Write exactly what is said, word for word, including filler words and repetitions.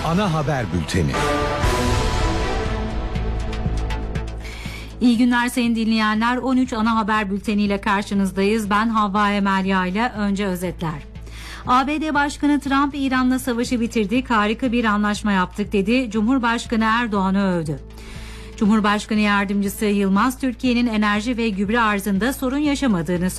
Ana haber bülteni. İyi günler sayın dinleyenler. on üç ana haber bülteniyle karşınızdayız. Ben Havva Emelya ile önce özetler. A B D Başkanı Trump, İran'la savaşı bitirdik, harika bir anlaşma yaptık dedi. Cumhurbaşkanı Erdoğan'ı övdü. Cumhurbaşkanı Yardımcısı Yılmaz, Türkiye'nin enerji ve gübre arzında sorun yaşamadığını söyledi.